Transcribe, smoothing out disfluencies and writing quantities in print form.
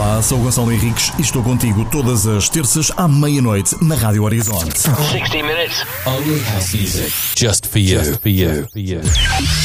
Olá, sou o Gonçalo Henriques e estou contigo todas as terças à meia-noite na Rádio Horizonte. 60 minutes. Only house music. Just for you. Just for you. For you.